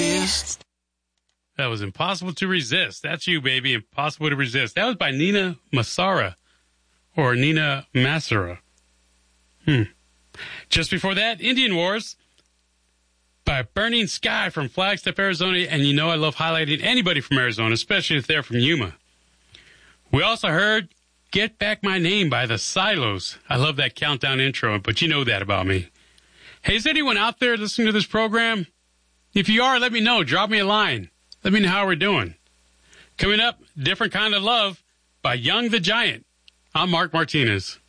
resist. That was Impossible to Resist. That's you, baby. Impossible to Resist. That was by Nina Massara or Nina Massara. Just before that, Indian Wars by Burning Sky from Flagstaff, Arizona. And you know I love highlighting anybody from Arizona, especially if they're from Yuma. We also heard Get Back My Name by the Silos. I love that countdown intro, but you know that about me. Hey, is anyone out there listening to this program? If you are, let me know. Drop me a line. Let me know how we're doing. Coming up, Different Kind of Love by Young the Giant. I'm Mark Martinez.